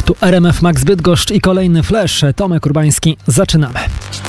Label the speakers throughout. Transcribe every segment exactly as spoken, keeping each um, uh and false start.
Speaker 1: Tu R M F Max Bydgoszcz i kolejny flash. Tomek Urbański. Zaczynamy.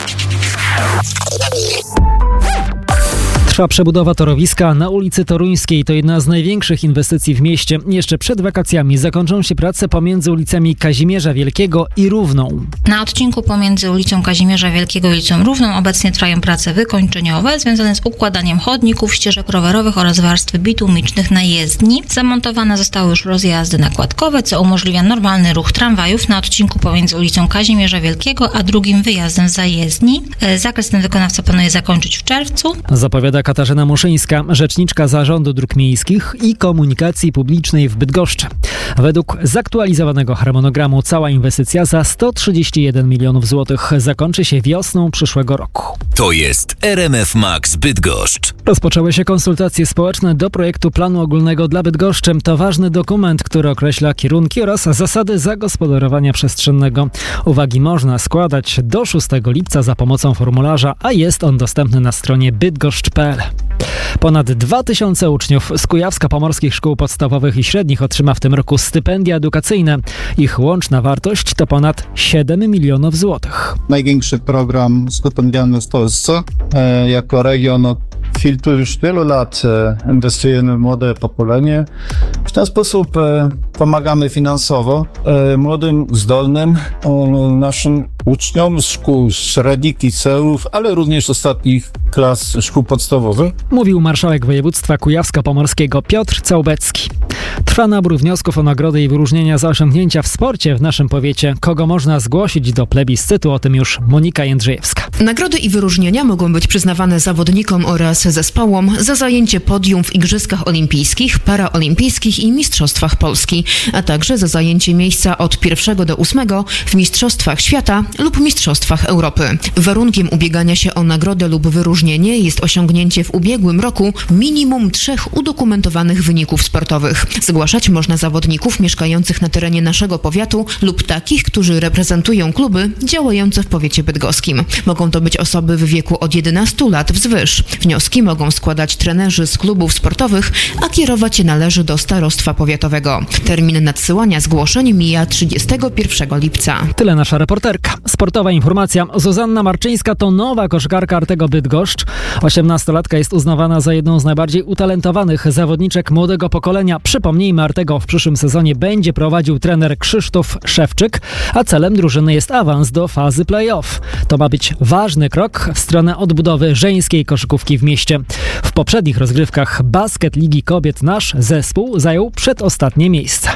Speaker 1: Trwa przebudowa torowiska na ulicy Toruńskiej. To jedna z największych inwestycji w mieście. Jeszcze przed wakacjami zakończą się prace pomiędzy ulicami Kazimierza Wielkiego i Równą.
Speaker 2: Na odcinku pomiędzy ulicą Kazimierza Wielkiego i ulicą Równą obecnie trwają prace wykończeniowe związane z układaniem chodników, ścieżek rowerowych oraz warstwy bitumicznych na jezdni. Zamontowane zostały już rozjazdy nakładkowe, co umożliwia normalny ruch tramwajów na odcinku pomiędzy ulicą Kazimierza Wielkiego a drugim wyjazdem z zajezdni. Zakres ten wykonawca planuje zakończyć w czerwcu.
Speaker 1: Zapowiada Katarzyna Muszyńska, rzeczniczka Zarządu Dróg Miejskich i Komunikacji Publicznej w Bydgoszczy. Według zaktualizowanego harmonogramu cała inwestycja za sto trzydzieści jeden milionów złotych zakończy się wiosną przyszłego roku.
Speaker 3: To jest R M F Max Bydgoszcz.
Speaker 1: Rozpoczęły się konsultacje społeczne do projektu planu ogólnego dla Bydgoszczy. To ważny dokument, który określa kierunki oraz zasady zagospodarowania przestrzennego. Uwagi można składać do szóstego lipca za pomocą formularza, a jest on dostępny na stronie bydgoszcz kropka p l. Ponad dwa tysiące uczniów z Kujawsko-Pomorskich Szkół Podstawowych i Średnich otrzyma w tym roku stypendia edukacyjne. Ich łączna wartość to ponad siedem milionów złotych.
Speaker 4: Największy program stypendialny w Polsce. E, jako region od Filtru już wielu lat e, inwestujemy w młode pokolenie. W ten sposób e, pomagamy finansowo e, młodym, zdolnym e, naszym uczniom z szkół średnich, liceów, ale również ostatnich klas szkół podstawowych.
Speaker 1: Mówił marszałek województwa kujawsko-pomorskiego Piotr Całbecki. Trwa nabór wniosków o nagrody i wyróżnienia za osiągnięcia w sporcie w naszym powiecie. Kogo można zgłosić do plebiscytu? O tym już Monika Jędrzejewska.
Speaker 5: Nagrody i wyróżnienia mogą być przyznawane zawodnikom oraz zespołom za zajęcie podium w Igrzyskach Olimpijskich, Paraolimpijskich i Mistrzostwach Polski, a także za zajęcie miejsca od pierwszego do ósmego w Mistrzostwach Świata lub Mistrzostwach Europy. Warunkiem ubiegania się o nagrodę lub wyróżnienie jest osiągnięcie w ubiegłym roku minimum trzech udokumentowanych wyników sportowych. Zgłaszać można zawodników mieszkających na terenie naszego powiatu lub takich, którzy reprezentują kluby działające w powiecie bydgoskim. Mogą to być osoby w wieku od jedenastu lat wzwyż. Wnioski mogą składać trenerzy z klubów sportowych, a kierować je należy do starostwa powiatowego. Termin nadsyłania zgłoszeń mija trzydziestego pierwszego lipca.
Speaker 1: Tyle nasza reporterka. Sportowa informacja. Zuzanna Marczyńska to nowa koszykarka Artego Bydgoszcz. osiemnastolatka jest uznawana za jedną z najbardziej utalentowanych zawodniczek młodego pokolenia. Przypomnijmy, Artego w przyszłym sezonie będzie prowadził trener Krzysztof Szewczyk, a celem drużyny jest awans do fazy play-off. To ma być ważny krok w stronę odbudowy żeńskiej koszykówki w mieście. W poprzednich rozgrywkach Basket Ligi Kobiet nasz zespół zajął przedostatnie miejsce.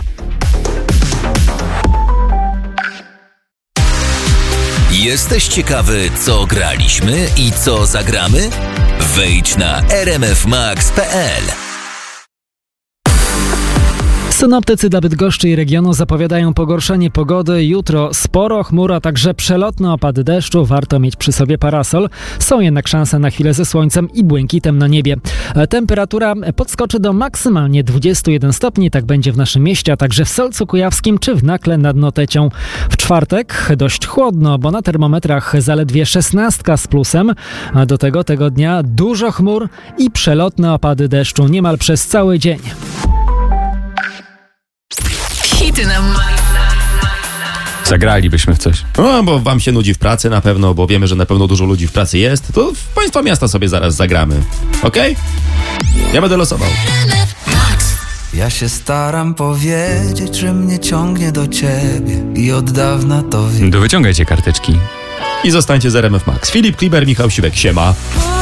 Speaker 3: Jesteś ciekawy, co graliśmy i co zagramy? Wejdź na r m f max kropka p l.
Speaker 1: Synoptycy dla Bydgoszczy i regionu zapowiadają pogorszenie pogody. Jutro sporo chmur, a także przelotne opady deszczu. Warto mieć przy sobie parasol. Są jednak szanse na chwilę ze słońcem i błękitem na niebie. Temperatura podskoczy do maksymalnie dwudziestu jeden stopni. Tak będzie w naszym mieście, a także w Solcu Kujawskim czy w Nakle nad Notecią. W czwartek dość chłodno, bo na termometrach zaledwie szesnastka z plusem. A do tego tego dnia dużo chmur i przelotne opady deszczu niemal przez cały dzień.
Speaker 6: Hity na
Speaker 7: Zagralibyśmy w coś. No, bo wam się nudzi w pracy na pewno, bo wiemy, że na pewno dużo ludzi w pracy jest, to w państwa miasta sobie zaraz zagramy. Okej? Okay? Ja będę losował.
Speaker 8: Ja się staram powiedzieć, że mnie ciągnie do ciebie i od dawna to wiem.
Speaker 7: To wyciągajcie karteczki. I zostańcie z R M F Max. Filip Kliber, Michał Siwek. Siema.